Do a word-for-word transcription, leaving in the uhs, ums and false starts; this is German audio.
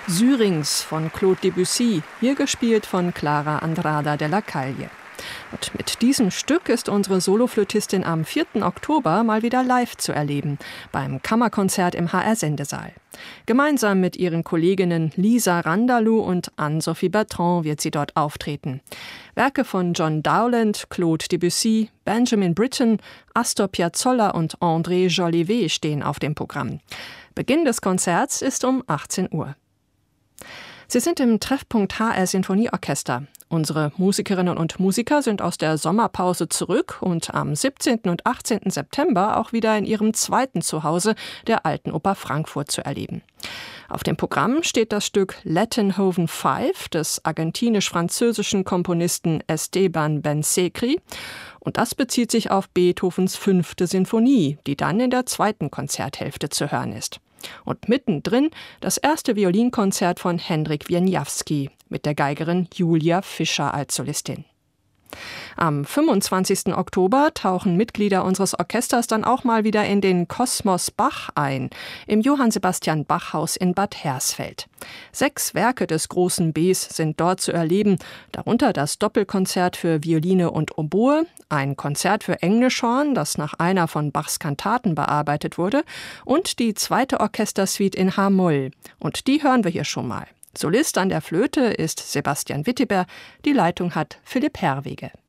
Syrinx von Claude Debussy, hier gespielt von Clara Andrada de la Calle. Und mit diesem Stück ist unsere Soloflötistin am vierten Oktober mal wieder live zu erleben, beim Kammerkonzert im H R-Sendesaal. Gemeinsam mit ihren Kolleginnen Lisa Randalou und Anne-Sophie Bertrand wird sie dort auftreten. Werke von John Dowland, Claude Debussy, Benjamin Britten, Astor Piazzolla und André Jolivet stehen auf dem Programm. Beginn des Konzerts ist um achtzehn Uhr. Sie sind im Treffpunkt H R Sinfonieorchester. Unsere Musikerinnen und Musiker sind aus der Sommerpause zurück und am siebzehnten und achtzehnten September auch wieder in ihrem zweiten Zuhause, der Alten Oper Frankfurt, zu erleben. Auf dem Programm steht das Stück Lettenhoven fünf des argentinisch-französischen Komponisten Esteban Bensekri. Und das bezieht sich auf Beethovens fünfte Sinfonie, die dann in der zweiten Konzerthälfte zu hören ist. Und mittendrin das erste Violinkonzert von Hendrik Wieniawski mit der Geigerin Julia Fischer als Solistin. Am fünfundzwanzigsten Oktober tauchen Mitglieder unseres Orchesters dann auch mal wieder in den Kosmos Bach ein, im Johann Sebastian Bach Haus in Bad Hersfeld. Sechs Werke des großen Bs sind dort zu erleben, darunter das Doppelkonzert für Violine und Oboe, ein Konzert für Englischhorn, das nach einer von Bachs Kantaten bearbeitet wurde, und die zweite Orchestersuite in H-Moll. Und die hören wir hier schon mal. Solist an der Flöte ist Sebastian Witteber, die Leitung hat Philipp Herwege.